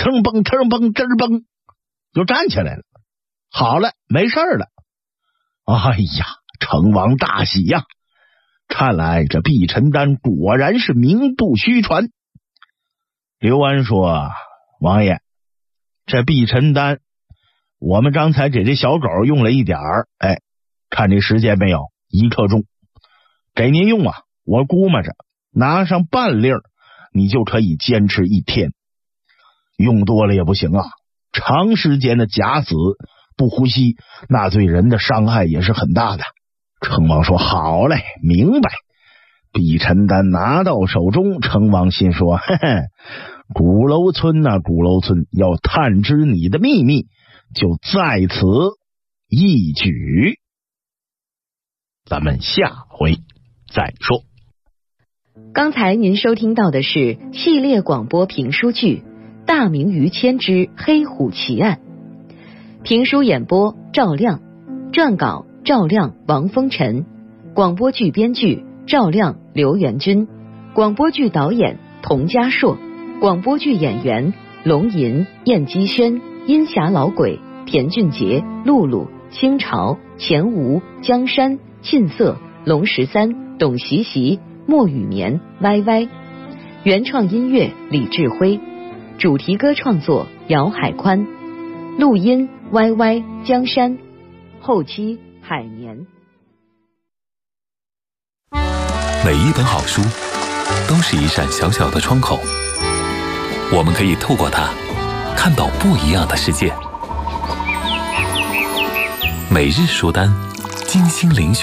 腾蹦腾蹦吱蹦，就站起来了。好了，没事了。哎呀，成王大喜呀！看来这毕晨丹果然是名不虚传。刘安说：“王爷，这毕晨丹，我们刚才给这小狗用了一点儿，看这时间没有，1克重，给您用啊，我估摸着拿上半粒儿，你就可以坚持1天。用多了也不行啊，长时间的假死不呼吸，那对人的伤害也是很大的。”成王说：“好嘞，明白。”毕晨丹拿到手中，成王心说：“嘿嘿，鼓楼村啊，鼓楼村要探知你的秘密，就在此一举。”咱们下回再说。 刚才您收听到的是系列广播评书剧《大明于谦之黑虎奇案》，评书演播赵亮，撰稿赵亮、王风尘，广播剧编剧赵亮、刘元军，广播剧导演童家硕，广播剧演员龙吟、燕姬轩、阴霞老鬼、田俊杰、露露、清朝、钱吴、江山、沁色、龙13、董习习、莫雨眠、歪歪，原创音乐李志辉，主题歌创作姚海宽，录音歪歪、江山，后期海年。 每一本好书都是一扇小小的窗口，我们可以透过它看到不一样的世界。每日书单，精心遴选。